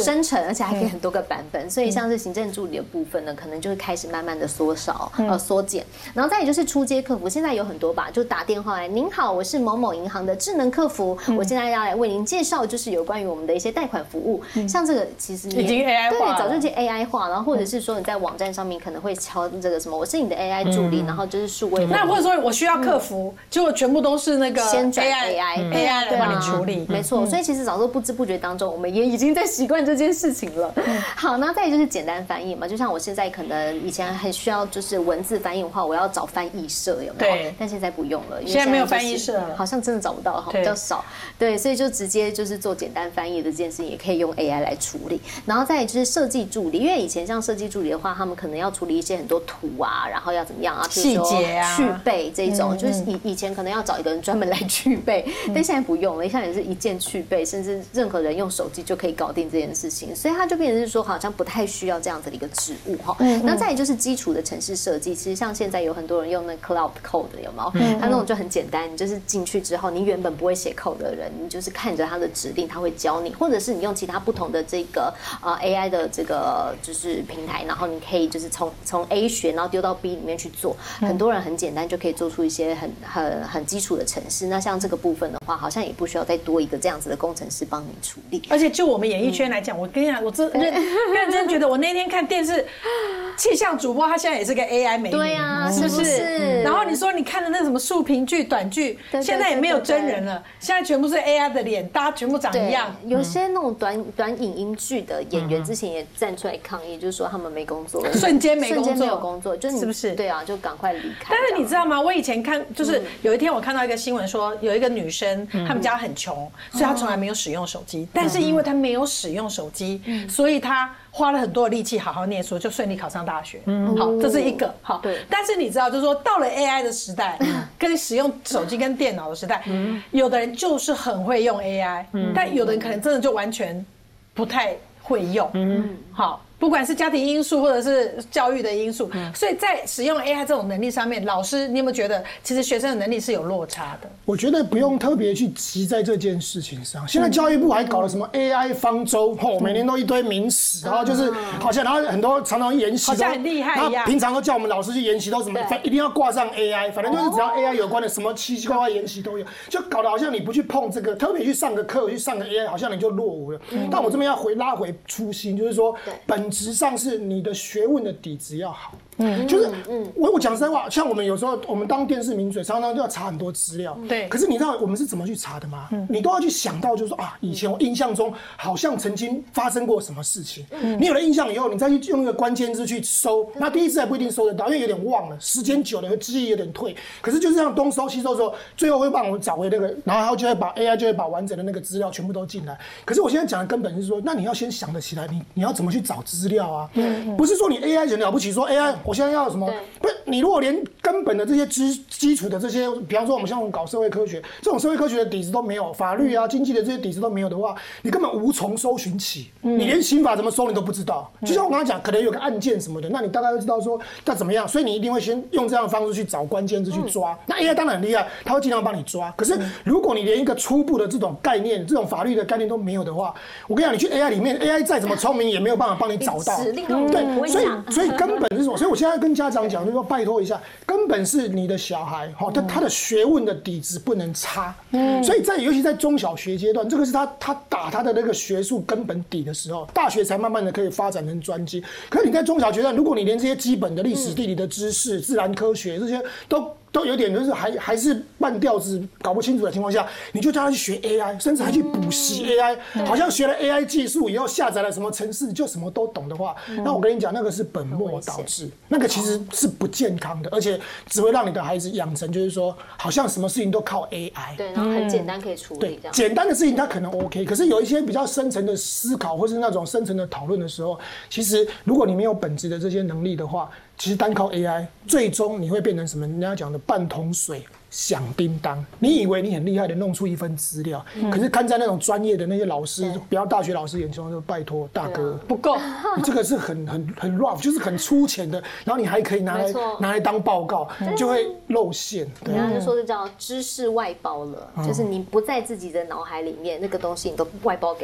生成，而且还可以很多个版本。所以像是行政助理的部分呢，可能就会开始慢慢的缩减。然后再也就是初阶客服，现在有很多吧，就打电话来，您好，我是某某银行的智能客服，我现在要来为您介绍，就是有关于我们的一些贷款服务。像这个其实已经 AI 化了， 对，早就已经 AI 化，然后或者是说你在网站上面可能会敲这个什么，我是你的 AI 助理，然后就是数位。 那或者说我需要客服，结果全部都是那个先转 AI 来帮你处理， 没错。所以其实早说不知不觉当中，我们也已经在习惯这件事情了。好，那再就是简单翻译嘛，就像我现在可能以前很需要就是文字翻译的话，我要找翻译社有没有？ 对， 但现在不用了， 现在没有翻译社了， 好像真的找不到，比较少。对，所以就直接就是做简单翻译的这件事情，也可以用 AI 来处理。然后再就是设计助理，因为以前像设计助理的话，他们可能要处理一些很多图啊，然后要怎么样啊， 细节啊， 去背这种，就是以前可能要找一个人专门来去背，但现在不用了，现在也是一键去背，甚至任何人用手机就可以搞定这件事情，所以它就变成是说好像不太需要这样子的一个职务哈。那再来就是基础的程式设计，其实像现在有很多人用那 Cloud Code 有没有？它那种就很简单，你就是进去之后，你原本不会写 code 的人，你就是看着他的指令，他会教你，或者是你用其他不同的这个AI 的这个就是平台，然后你可以就是从 A 学，然后丢到 B 里面去做，很多人很简单就可以做出一些很基础的程式。那像这个部分的话，好像也不需要再多一个这样子的工程师帮你处理。 而且就我们演艺圈来讲，我跟你讲，我认真觉得，我那天看电视，气象主播他现在也是个 AI 美女， 对啊，是不是？ 然后你说你看的那什么竖屏剧、短剧，现在也没有真人了，现在全部是 AI 的脸，大家全部长一样。 有些那种短影音剧的演员之前也站出来抗议，就是说他们没工作了， 瞬间没有工作，就是不是？ 对啊，就赶快离开。 但是你知道吗？我以前看，就是有一天我看到一个新闻说，有一个女生，他们家很穷，所以她从来没有使用手机，但是因为她没有使用手机，所以她花了很多的力气好好念书，就顺利考上大学。好，这是一个好。但是你知道，就是说到了 AI 的时代，跟使用手机跟电脑的时代，有的人就是很会用 AI，但有的人可能真的就完全不太会用。好。不管是家庭因素或者是教育的因素，所以在使用 AI 这种能力上面，老师你有没有觉得其实学生的能力是有落差的？ 我觉得不用特别去急在这件事情上。现在教育部还搞了什么 AI 方舟，每年都一堆名词，然后就是好像，然后很多常常研习， 好像很厉害一样。 平常都叫我们老师去研习，都什么一定要挂上 AI， 反正就是只要 AI 有关的什么奇奇怪怪研习都有，就搞得好像你不去碰这个，特别去上个课，去上个 AI， 好像你就落伍了。但我这边要拉回初心，就是说本质上是你的学问的底子要好。就是我讲实在话，像我们有时候我们当电视名嘴，常常就要查很多资料。 对。 可是你知道我们是怎么去查的吗？你都要去想到，就是说啊，以前我印象中好像曾经发生过什么事情。你有了印象以后，你再去用那个关键字去搜，那第一次还不一定搜得到，因为有点忘了，时间久了记忆有点退。可是就是这样东搜西搜之后，最后会帮我们找回那个，然后它就会把 AI 就会把完整的那个资料全部都进来。可是我现在讲的根本是说，那你要先想得起来，你要怎么去找资料啊？不是说你 AI 很了不起，说 AI 我现在要什么？不是你如果连根本的这些基础的这些，比方说我们像我们搞社会科学，这种社会科学的底子都没有，法律啊、经济的这些底子都没有的话，你根本无从搜寻起。你连刑法怎么搜你都不知道。就像我刚才讲，可能有个案件什么的，那你大概会知道说要怎么样，所以你一定会先用这样的方式去找关键字去抓。那 AI 当然很厉害，它会尽量帮你抓。可是如果你连一个初步的这种概念、这种法律的概念都没有的话，我跟你讲，你去 AI 里面 ，AI 再怎么聪明也没有办法帮你找到。对，所以根本是什么？所以我现在跟家长讲，就是说拜托一下，根本是你的小孩，他的学问的底子不能差。所以尤其在中小学阶段，这个是他打他的那个学术根本底的时候，大学才慢慢的可以发展成专精。可是你在中小阶段，如果你连这些基本的历史、地理的知识、自然科学这些都有点就是还是半吊子搞不清楚的情况下，你就叫他去学 AI， 甚至还去补习 AI，好像学了 AI 技术以后下载了什么程式就什么都懂的话，那我跟你讲，那个是本末倒置，那个其实是不健康的，而且只会让你的孩子养成就是说，好像什么事情都靠 AI， 对，然后很简单可以处理这样。 简单的事情他可能 OK， 可是有一些比较深层的思考或是那种深层的讨论的时候，其实如果你没有本质的这些能力的话，其实单靠 AI， 最终你会变成什么？人家讲的半桶水响叮当。你以为你很厉害的弄出一份资料，可是看在那种专业的那些老师，比方大学老师眼中，就拜托大哥不够， 你这个是很 rough， 就是很粗浅的，然后你还可以拿来当报告，就会露馅。 人家就说这叫知识外包了，就是你不在自己的脑海里面，那个东西你都外包给